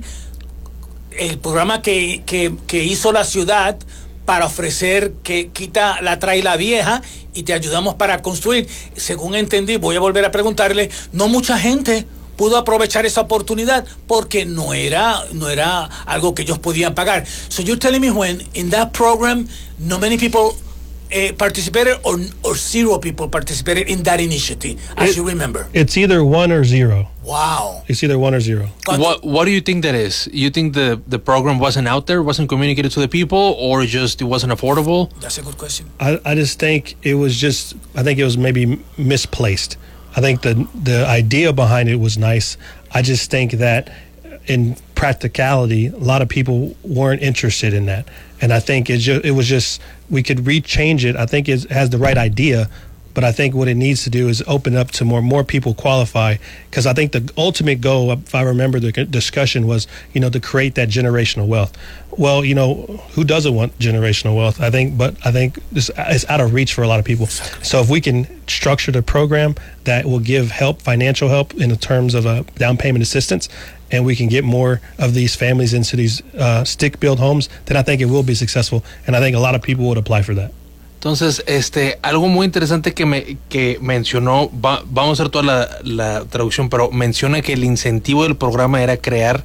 el programa que hizo la ciudad para ofrecer que quita la traila vieja y te ayudamos para construir, según entendí, voy a volver a preguntarle, no mucha gente pudo aprovechar esa oportunidad porque no era algo que ellos podían pagar. So you're telling me when in that program not many people participated or zero people participated in that initiative, as you remember? It's either 1 or 0. Wow. It's either 1 or 0. What do you think that is? You think the program wasn't out there, wasn't communicated to the people, or just it wasn't affordable? That's a good question. I just think it was maybe misplaced. I think the idea behind it was nice. I just think that in practicality, a lot of people weren't interested in that. And I think it was just, we could rechange it. I think it has the right idea, but I think what it needs to do is open up to more people qualify. Because I think the ultimate goal, if I remember the discussion, was, to create that generational wealth. Well, who doesn't want generational wealth? I think it's out of reach for a lot of people. So if we can structure the program that will give financial help in the terms of a down payment assistance, and we can get more of these families into these stick-built homes, then I think it will be successful, and I think a lot of people would apply for that. Entonces, algo muy interesante que mencionó, vamos a hacer toda la traducción, pero menciona que el incentivo del programa era crear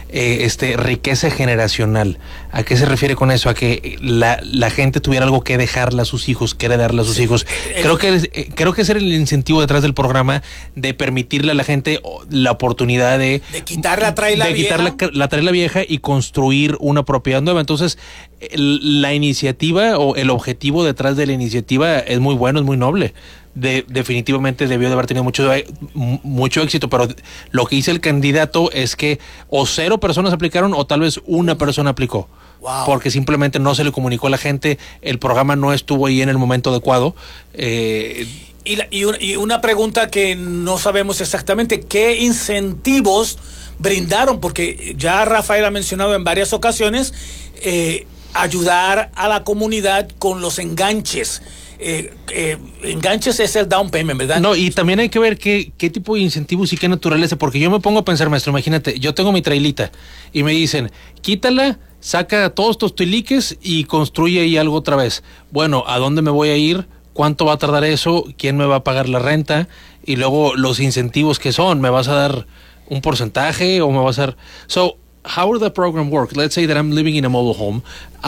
riqueza generacional. ¿A qué se refiere con eso? A que la gente tuviera algo que dejarle a sus hijos, que heredarle a sus hijos. Creo que ese era el incentivo detrás del programa, de permitirle a la gente la oportunidad de quitar la traila vieja. Quitar la traila vieja y construir una propiedad nueva. Entonces, la iniciativa o el objetivo detrás de la iniciativa es muy bueno, es muy noble. Definitivamente debió de haber tenido mucho éxito, pero lo que dice el candidato es que o 0 personas aplicaron o tal vez 1 persona aplicó. Wow. Porque simplemente no se le comunicó a la gente, el programa no estuvo ahí en el momento adecuado. Y una pregunta que no sabemos exactamente, ¿qué incentivos brindaron? Porque ya Rafael ha mencionado en varias ocasiones ayudar a la comunidad con los enganches. Enganches es el down payment, ¿verdad? No, y también hay que ver qué tipo de incentivos y qué naturaleza, porque yo me pongo a pensar, maestro, imagínate, yo tengo mi trailita y me dicen, quítala, saca todos tus tiliques y construye ahí algo otra vez. Bueno, ¿a dónde me voy a ir ¿cuánto va a tardar eso? ¿Quién me va a pagar la renta? Y luego los incentivos que son, ¿me vas a dar un porcentaje o me vas a dar? So, how would the program work? Let's say that I'm living in a mobile home,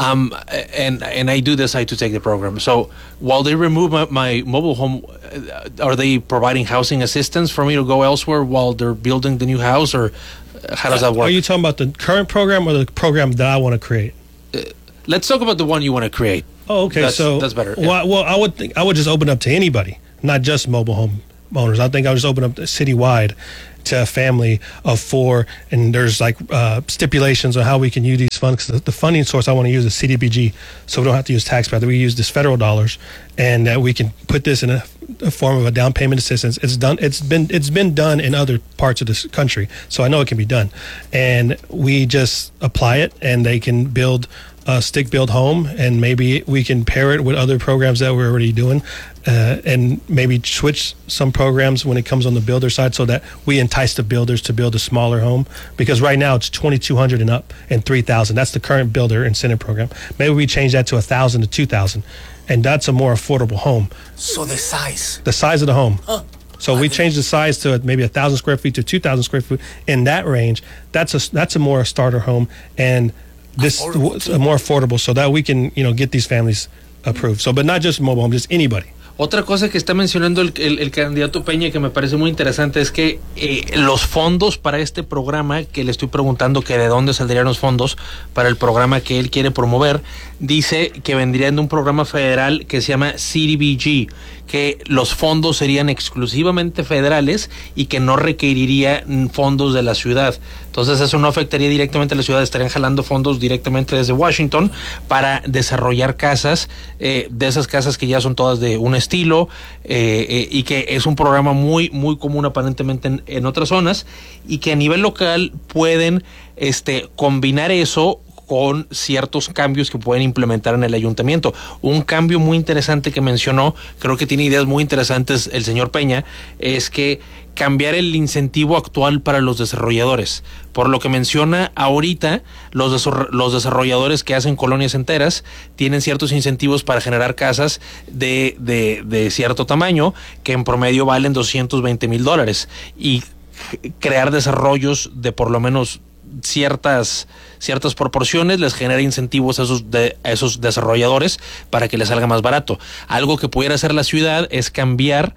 and I do decide to take the program. So while they remove my mobile home, are they providing housing assistance for me to go elsewhere while they're building the new house, or how does that work? Are you talking about the current program or the program that I want to create? Let's talk about the one you want to create. Oh, okay. That's better. Yeah. Well, I would just open up to anybody, not just mobile home owners. I think I would just open up citywide to a family of 4, and there's like stipulations on how we can use these funds. The funding source I want to use is CDBG, so we don't have to use taxpayer. We use this federal dollars, and we can put this in a form of a down payment assistance. It's done. It's been done in other parts of this country, so I know it can be done. And we just apply it, and they can build a stick-built home, and maybe we can pair it with other programs that we're already doing, and maybe switch some programs when it comes on the builder side, so that we entice the builders to build a smaller home. Because right now it's $2,200 and up, and $3,000. That's the current builder incentive program. Maybe we change that to $1,000 to $2,000, and that's a more affordable home. So the size of the home. So we change the size to maybe 1,000 square feet to 2,000 square feet. In that range, that's a more starter home, and this more affordable, so that we can get these families approved. So, but not just mobile home, just anybody. Otra cosa que está mencionando el candidato Peña que me parece muy interesante es que los fondos para este programa, que le estoy preguntando que de dónde saldrían los fondos para el programa que él quiere promover, dice que vendrían de un programa federal que se llama CDBG, que los fondos serían exclusivamente federales y que no requeriría fondos de la ciudad. Entonces eso no afectaría directamente a la ciudad, estarían jalando fondos directamente desde Washington para desarrollar casas, de esas casas que ya son todas de un estilo, y que es un programa muy, muy común aparentemente en otras zonas, y que a nivel local pueden combinar eso con ciertos cambios que pueden implementar en el ayuntamiento. Un cambio muy interesante que mencionó, creo que tiene ideas muy interesantes el señor Peña, es que cambiar el incentivo actual para los desarrolladores. Por lo que menciona ahorita, los desarrolladores que hacen colonias enteras tienen ciertos incentivos para generar casas de cierto tamaño, que en promedio valen $220,000, y crear desarrollos de por lo menos ciertas proporciones les genera incentivos a esos desarrolladores para que les salga más barato. Algo que pudiera hacer la ciudad es cambiar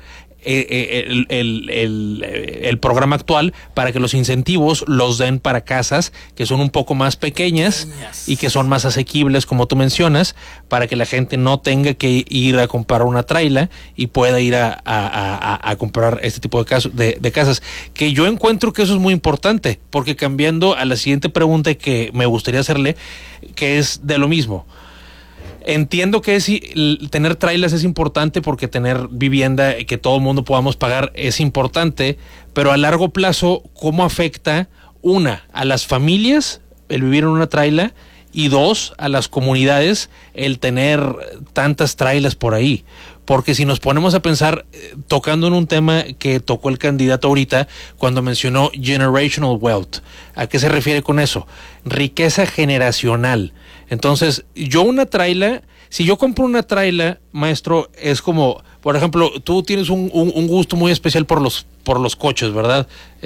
el programa actual para que los incentivos los den para casas que son un poco más pequeñas y que son más asequibles, como tú mencionas, para que la gente no tenga que ir a comprar una traila y pueda ir a comprar este tipo de casas, que yo encuentro que eso es muy importante, porque cambiando a la siguiente pregunta que me gustaría hacerle, que es de lo mismo. Entiendo que tener trailers es importante, porque tener vivienda que todo el mundo podamos pagar es importante, pero a largo plazo, ¿cómo afecta, a las familias el vivir en una trailer, y 2, a las comunidades el tener tantas trailers por ahí? Porque si nos ponemos a pensar, tocando en un tema que tocó el candidato ahorita cuando mencionó generational wealth, ¿a qué se refiere con eso? Riqueza generacional. Entonces, si yo compro una traila, maestro, es como, por ejemplo, tú tienes un gusto muy especial por los coches, ¿verdad?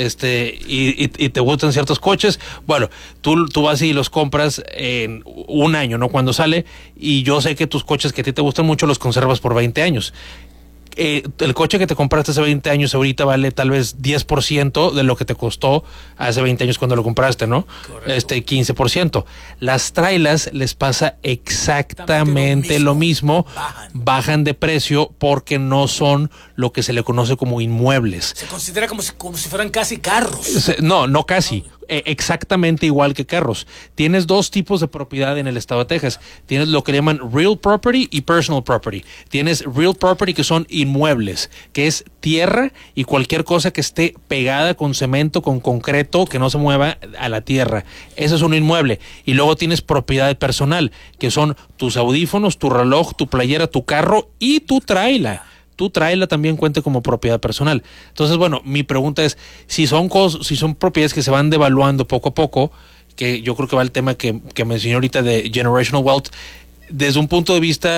Y te gustan ciertos coches. Bueno, tú vas y los compras en un año, ¿no? Cuando sale, y yo sé que tus coches que a ti te gustan mucho los conservas por 20 años. El coche que te compraste hace 20 años ahorita vale tal vez 10% de lo que te costó hace 20 años cuando lo compraste, ¿no? Correcto. 15%. Las trailers les pasa exactamente lo mismo. Bajan de precio porque no son lo que se le conoce como inmuebles. Se considera como si fueran casi carros. No casi. Exactamente igual que carros. Tienes 2 tipos de propiedad en el estado de Texas. Tienes lo que le llaman real property y personal property. Tienes real property, que son inmuebles, que es tierra y cualquier cosa que esté pegada con cemento, con concreto, que no se mueva a la tierra. Eso es un inmueble. Y luego tienes propiedad personal, que son tus audífonos, tu reloj, tu playera, tu carro y tu trailer. Tu traila también cuenta como propiedad personal. Entonces, bueno, mi pregunta es, si son propiedades que se van devaluando poco a poco, que yo creo que va el tema que mencioné ahorita de generational wealth, desde un punto de vista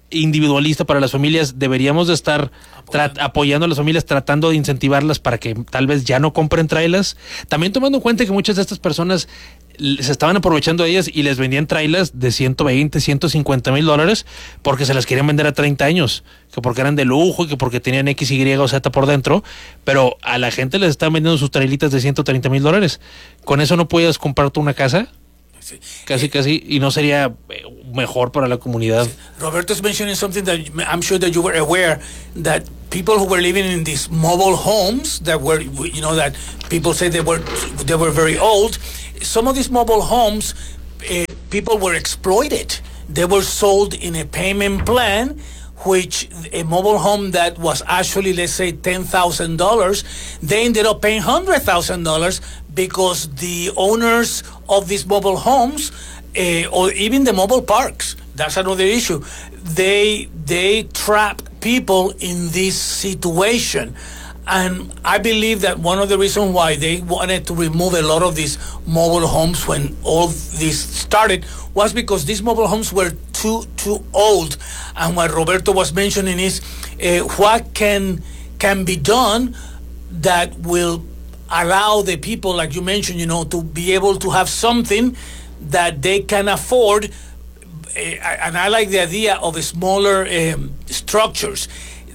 individualista para las familias. Deberíamos de estar apoyando a las familias, tratando de incentivarlas para que tal vez ya no compren trailers. También tomando en cuenta que muchas de estas personas se estaban aprovechando de ellas y les vendían trailers de $120,000, $150,000 porque se las querían vender a 30 años, que porque eran de lujo y que porque tenían X, Y o Z por dentro, pero a la gente les están vendiendo sus trailitas de $130,000. Con eso no puedes comprarte una casa. Casi, y no sería mejor para la comunidad. Roberto's mentioning something that I'm sure that you were aware, that people who were living in these mobile homes that were, that people say they were very old. Some of these mobile homes, people were exploited. They were sold in a payment plan, which a mobile home that was actually, let's say, $10,000, they ended up paying $100,000 because the owners of these mobile homes, or even the mobile parks, that's another issue, they trap people in this situation. And I believe that one of the reasons why they wanted to remove a lot of these mobile homes when all this started was because these mobile homes were too old. And what Roberto was mentioning is what can be done that will allow the people, like you mentioned, to be able to have something that they can afford. And I like the idea of smaller structures.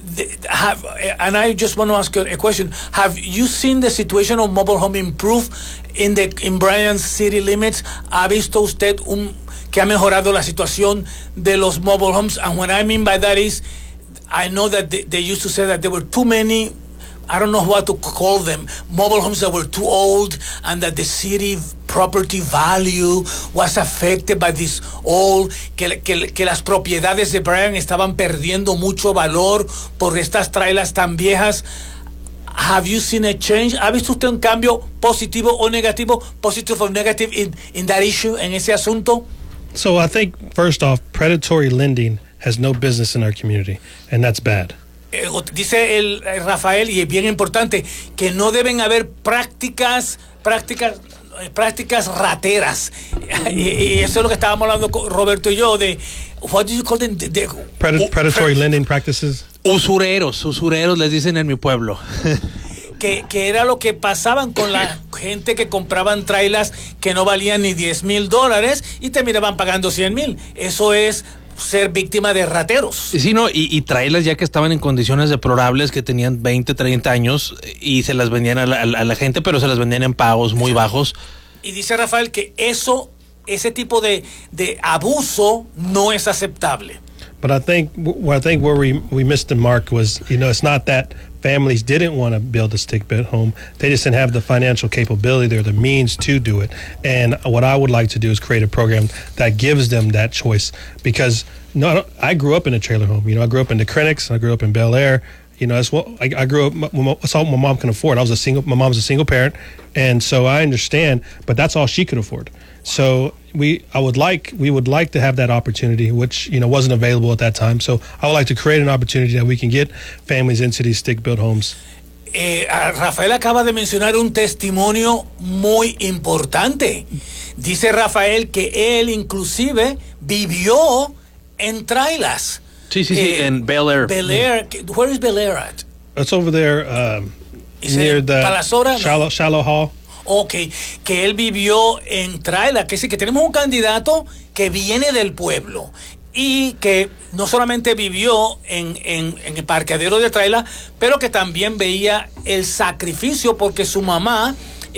And I just want to ask a question. Have you seen the situation of mobile home improve in Bryan's city limits? ¿Ha visto usted que ha mejorado la situación de los mobile homes? And what I mean by that is, I know that they used to say that there were too many, I don't know what to call them, mobile homes that were too old, and that the city property value was affected by this old, que las propiedades de Bryan estaban perdiendo mucho valor por estas trailers tan viejas. Have you seen a change? ¿Ha visto usted un cambio positivo o negativo? Positive or negative in that issue, en ese asunto? So I think, first off, predatory lending has no business in our community, and that's bad. Dice el Rafael, y es bien importante, que no deben haber prácticas rateras. Y eso es lo que estábamos hablando con Roberto y yo, de what do you call them? Predatory lending practices. Usureros les dicen en mi pueblo. que era lo que pasaban con la gente que compraban trailers que no valían ni $10,000 y terminaban pagando $100,000. Eso es ser víctima de rateros. Sí, no, y trailers ya que estaban en condiciones deplorables, que tenían 20, 30 años y se las vendían a la gente, pero se las vendían en pagos muy bajos. Y dice Rafael que ese tipo de abuso no es aceptable. But I think where we missed the mark was, it's not that families didn't want to build a stick-built home. They just didn't have the financial capability or the means to do it. And what I would like to do is create a program that gives them that choice. Because I grew up in a trailer home. I grew up in the Crenics. I grew up in Bel Air. That's what I grew up. That's all my mom can afford. My mom's a single parent, and so I understand. But that's all she could afford. So we would like to have that opportunity, which wasn't available at that time. So I would like to create an opportunity that we can get families into these stick-built homes. Rafael acaba de mencionar un testimonio muy importante. Dice Rafael que él inclusive vivió en trailers. Sí, en Bel Air. Bel Air, where is Bel Air at? It's over there near the Shallow Hall. Okay, que él vivió en trailer, que sí, que tenemos un candidato que viene del pueblo y que no solamente vivió en el parqueadero de trailer, pero que también veía el sacrificio porque su mamá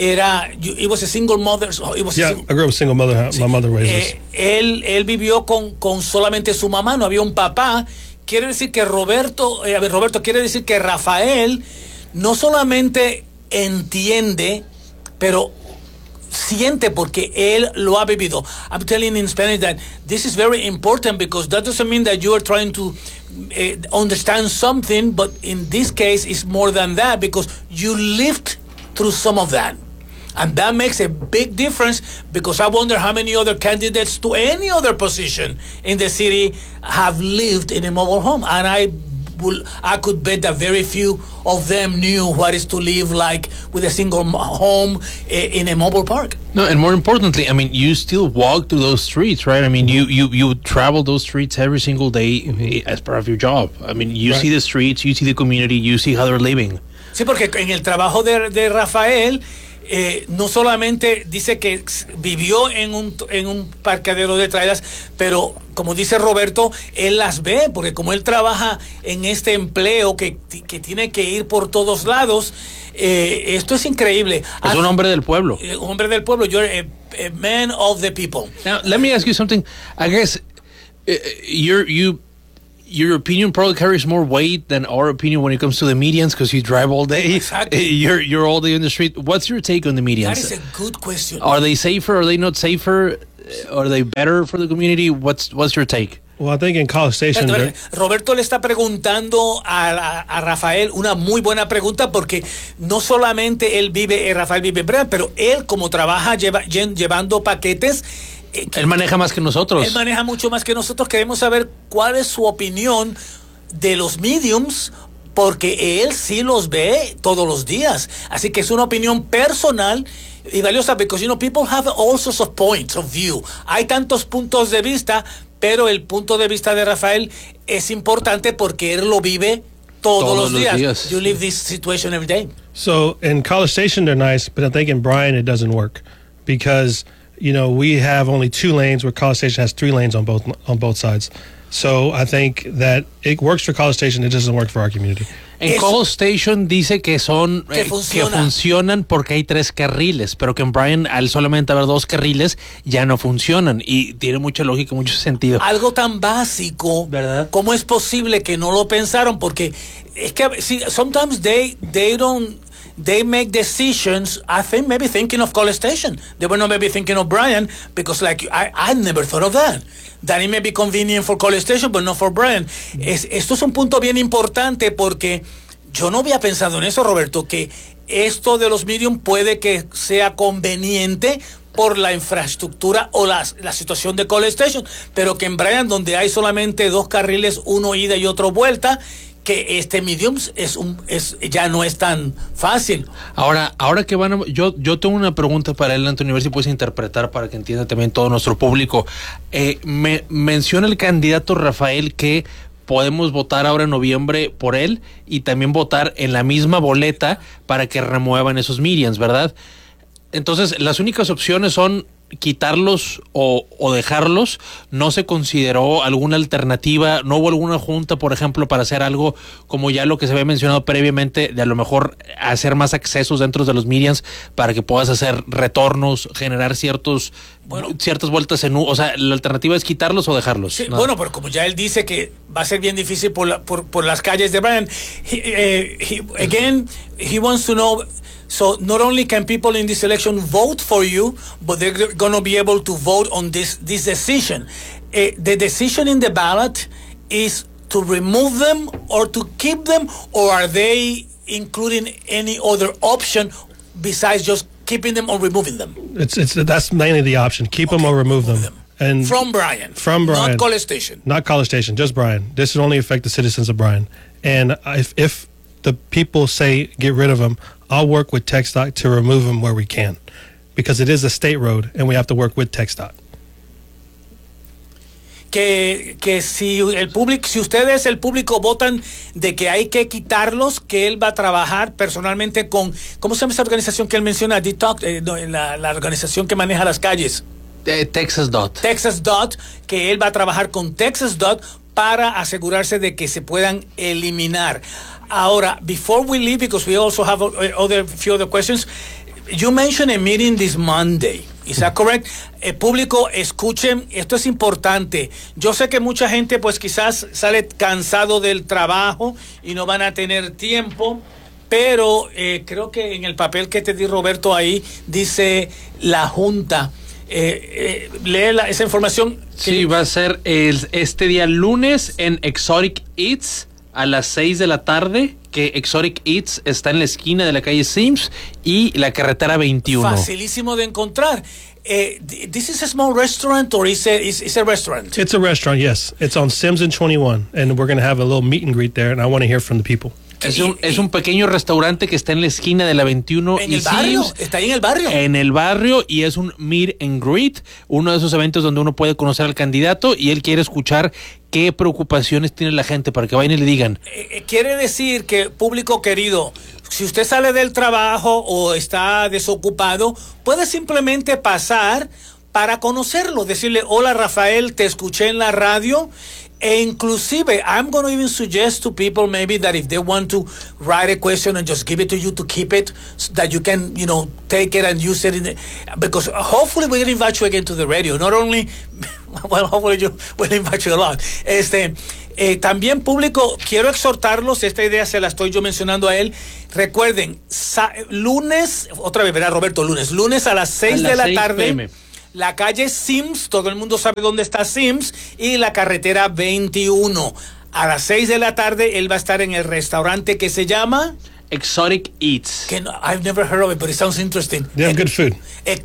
it was a single mother. I grew up a single mother. My mother raised us. Él vivió con solamente su mamá, no había un papá. Quiere decir que Roberto, quiere decir que Rafael no solamente entiende, pero siente porque él lo ha vivido. I'm telling in Spanish that this is very important because that doesn't mean that you are trying to understand something, but in this case it's more than that because you lived through some of that. And that makes a big difference because I wonder how many other candidates to any other position in the city have lived in a mobile home. And I I could bet that very few of them knew what is to live like with a single home in a mobile park. No, and more importantly, I mean, you still walk through those streets, right? I mean, you travel those streets every single day as part of your job. I mean, you see the streets, you see the community, you see how they're living. Sí, porque en el trabajo de Rafael, no solamente dice que vivió en un parqueadero de trailers, pero como dice Roberto, él las ve, porque como él trabaja en este empleo que tiene que ir por todos lados, esto es increíble. Es un hombre del pueblo. Un hombre del pueblo, you're a man of the people. Now, let me ask you something. I guess your opinion probably carries more weight than our opinion when it comes to the medians because you drive all day. Exactly. You're all day on the street. What's your take on the medians? That is a good question. Are they safer? Are they not safer? Are they better for the community? What's your take? Well, I think in College Station... Roberto le está preguntando a Rafael una muy buena pregunta porque no solamente Rafael vive en Bryan, pero él como trabaja llevando paquetes... Él maneja más que nosotros. Él maneja mucho más que nosotros. Queremos saber cuál es su opinión de los mediums, porque él sí los ve todos los días. Así que es una opinión personal y valiosa, because, people have all sorts of points of view. Hay tantos puntos de vista, pero el punto de vista de Rafael es importante porque él lo vive todos los días. You live this situation every day. So in College Station, they're nice, but I think in Bryan, it doesn't work because... we have only 2 lanes where College Station has 3 lanes on both sides. So I think that it works for College Station, it doesn't work for our community. En College Station dice que que funcionan porque hay 3 carriles, pero que en Bryan, al solamente haber 2 carriles, ya no funcionan. Y tiene mucha lógica, mucho sentido. Algo tan básico, ¿verdad? ¿Cómo es posible que no lo pensaron? Porque es que sometimes they make decisions, I think, maybe thinking of College Station. They were not maybe thinking of Bryan, because I never thought of that. That it may be convenient for College Station, but not for Bryan. Esto es un punto bien importante porque yo no había pensado en eso, Roberto, que esto de los medium puede que sea conveniente por la infraestructura o la situación de College Station, pero que en Bryan, donde hay solamente 2 carriles, uno ida y otro vuelta, que este medium ya no es tan fácil. Ahora que yo tengo una pregunta para él, Antonio, a ver si puedes interpretar para que entienda también todo nuestro público. Me menciona el candidato Rafael que podemos votar ahora en noviembre por él y también votar en la misma boleta para que remuevan esos medians, ¿verdad? Entonces, las únicas opciones son quitarlos o dejarlos. No se consideró alguna alternativa, no hubo alguna junta, por ejemplo, para hacer algo como ya lo que se había mencionado previamente, de a lo mejor hacer más accesos dentro de los medians para que puedas hacer retornos, generar ciertas vueltas en U. O sea, la alternativa es quitarlos o dejarlos. Sí, ¿no? Bueno, pero como ya él dice que va a ser bien difícil por las calles de Bryan, he wants to know. So not only can people in this election vote for you, but they're going to be able to vote on this decision. The decision in the ballot is to remove them or to keep them, or are they including any other option besides just keeping them or removing them? That's mainly the option. Keep them or remove them. And From Bryan. Not College Station. Not College Station, just Bryan. This would only affect the citizens of Bryan. And if the people say get rid of them, I'll work with TxDOT to remove them where we can, because it is a state road and we have to work with TxDOT. Que si ustedes, el público, votan de que hay que quitarlos, que él va a trabajar personalmente con, ¿cómo se llama esa organización que él menciona? La organización que maneja las calles. TxDOT. TxDOT, que él va a trabajar con TxDOT para asegurarse de que se puedan eliminar. Ahora, before we leave, because we also have few other questions, you mentioned a meeting this Monday. Is that correct? Público, escuchen, esto es importante. Yo sé que mucha gente pues quizás sale cansado del trabajo y no van a tener tiempo, pero creo que en el papel que te di, Roberto, ahí dice la Junta. Lee esa información. Sí, va a ser este día lunes en Exotic Eats a las 6 de la tarde, que Exotic Eats está en la esquina de la calle Sims y la carretera 21. Facilísimo de encontrar. This is a small restaurant, or is a restaurant? It's a restaurant, yes. It's on Sims and 21, and we're going to have a little meet and greet there, and I want to hear from the people. Es un pequeño restaurante que está en la esquina de la 21 en y el barrio, Sims, está ahí en el barrio. En el barrio, y es un meet and greet, uno de esos eventos donde uno puede conocer al candidato y él quiere escuchar qué preocupaciones tiene la gente para que vayan y le digan. Quiere decir que, público querido, si usted sale del trabajo o está desocupado, puede simplemente pasar para conocerlo, decirle, hola Rafael, te escuché en la radio. E inclusive, I'm going to even suggest to people maybe that if they want to write a question and just give it to you to keep it, so that you can, take it and use it because hopefully we're going to invite you again to the radio. Not only, well, hopefully we'll invite you a lot. También, público, quiero exhortarlos, esta idea se la estoy yo mencionando a él. Recuerden, lunes, otra vez, verá Roberto, lunes a las 6 de la tarde. PM. La calle Sims, todo el mundo sabe dónde está Sims, y la carretera 21. A las 6 de la tarde él va a estar en el restaurante que se llama Exotic Eats. I've never heard of it, but it sounds interesting. They have good food.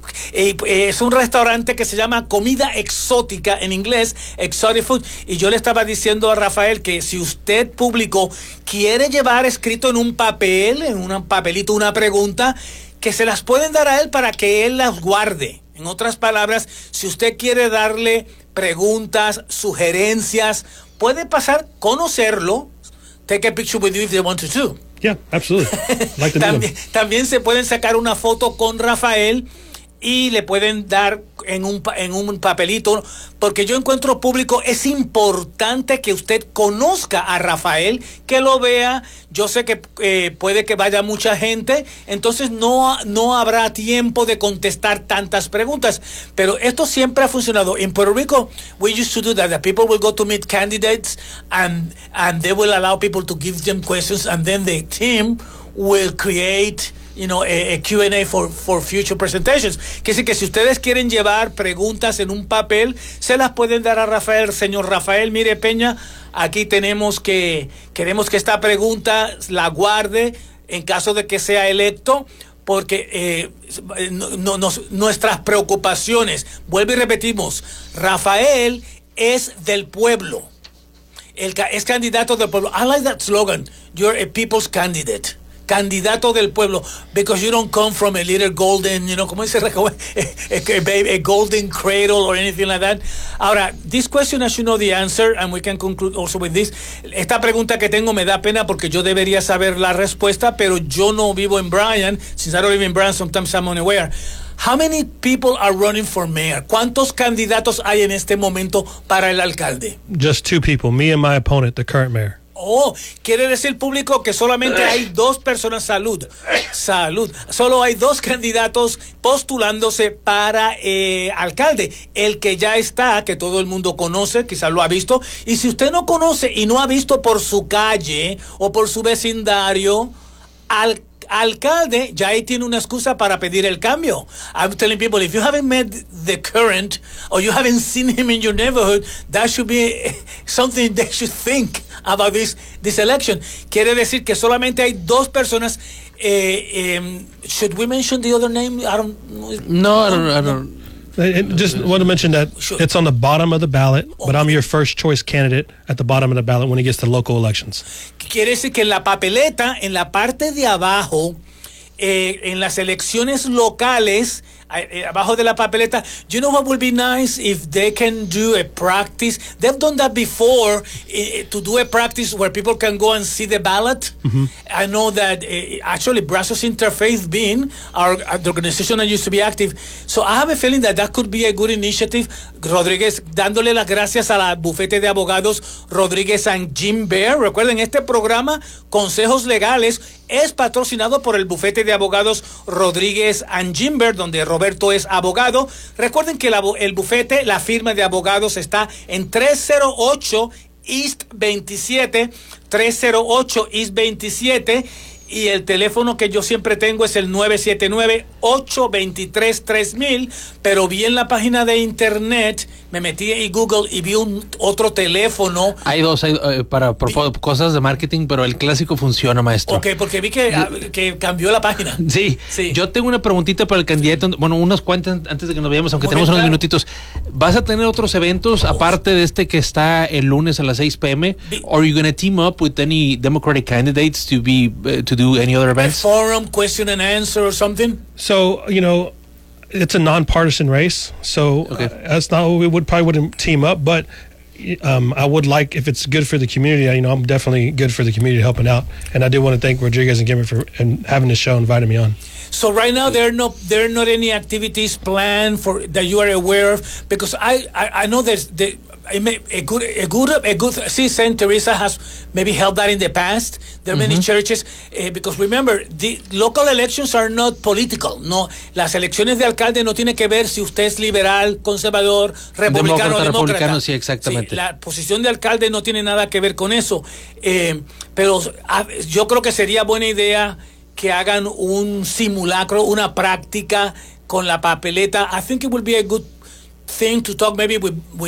Es un restaurante que se llama Comida Exótica, en inglés, Exotic Food. Y yo le estaba diciendo a Rafael que si usted, público, quiere llevar escrito en un papel, en un papelito, una pregunta, que se las pueden dar a él para que él las guarde. En otras palabras, si usted quiere darle preguntas, sugerencias, puede pasar, conocerlo, take a picture with you if they want to too. Yeah, absolutely. Like to también se pueden sacar una foto con Rafael y le pueden dar en un papelito, porque yo encuentro, público, es importante que usted conozca a Rafael, que lo vea. Yo sé que puede que vaya mucha gente, entonces no habrá tiempo de contestar tantas preguntas, pero esto siempre ha funcionado. In Puerto Rico, we used to do that. The people will go to meet candidates and they will allow people to give them questions, and then the team will create a Q&A for future presentations. Que sí, que si ustedes quieren llevar preguntas en un papel, se las pueden dar a Rafael. Señor Rafael, mire, Peña, aquí queremos que esta pregunta la guarde en caso de que sea electo, porque nuestras preocupaciones, vuelvo y repetimos, Rafael es del pueblo. Es candidato del pueblo. I like that slogan. You're a people's candidate. Candidato del pueblo, because you don't come from a little golden, como dice, a golden cradle or anything like that. Ahora, this question, as you know the answer, and we can conclude also with this. Esta pregunta que tengo me da pena porque yo debería saber la respuesta, pero yo no vivo en Bryan. Since I don't live in Bryan, sometimes I'm unaware. How many people are running for mayor? ¿Cuántos candidatos hay en este momento para el alcalde? Just 2 people, me and my opponent, the current mayor. Oh, quiere decir, público, que solamente hay 2 personas. Salud. Solo hay 2 candidatos postulándose para alcalde. El que ya está, que todo el mundo conoce, quizás lo ha visto. Y si usted no conoce y no ha visto por su calle o por su vecindario, alcalde, ya ahí tiene una excusa para pedir el cambio. I'm telling people, if you haven't met the current or you haven't seen him in your neighborhood, that should be something they should think about this election. Quiere decir que solamente hay 2 personas. Should we mention the other name? I don't. I just want to mention that It's on the bottom of the ballot, but I'm your first choice candidate at the bottom of the ballot when it gets to local elections. Quiere decir que en la papeleta, en la parte de abajo, en las elecciones locales, abajo de la papeleta, you know what would be nice if they can do a practice? They've done that before, to do a practice where people can go and see the ballot. Mm-hmm. I know that actually Brazos Interfaith being the organization that used to be active. So I have a feeling that could be a good initiative. Rodríguez, dándole las gracias a la bufete de abogados Rodríguez and Jim Bear. Recuerden, este programa, Consejos Legales, es patrocinado por el bufete de abogados Rodríguez and Jim Bear, donde Roberto es abogado. Recuerden que el bufete, la firma de abogados, está en 308 East 27, 308 East 27, y el teléfono que yo siempre tengo es el 979-823-3000, pero vi en la página de internet me metí en Google y vi otro teléfono. Hay dos para cosas de marketing, pero el clásico funciona, maestro. Ok, porque vi que cambió la página. Sí, yo tengo una preguntita para el candidato, bueno, unas cuantas antes de que nos veamos, aunque tenemos unos minutitos. ¿Vas a tener otros eventos aparte de este que está el lunes a las 6 p.m.? Or are you going to team up with any Democratic candidates to do any other events? A forum, question and answer or something? So, it's a nonpartisan race, so that's not we probably wouldn't team up, but I would like, if it's good for the community, I'm definitely good for the community helping out, and I do want to thank Rodriguez and Gimmer for having the show, inviting me on. So right now there are not any activities planned for that you are aware of, because I know there's a good see, Saint Teresa has maybe held that in the past. There are many churches because remember, the local elections are not political. No, las elecciones de alcalde no tiene que ver si usted es liberal, conservador, republicano o demócrata. Sí, exactamente. Sí, la posición de alcalde no tiene nada que ver con eso. Pero yo creo que sería buena idea que hagan un simulacro, una práctica con la papeleta. I think it would be a good thing to talk maybe with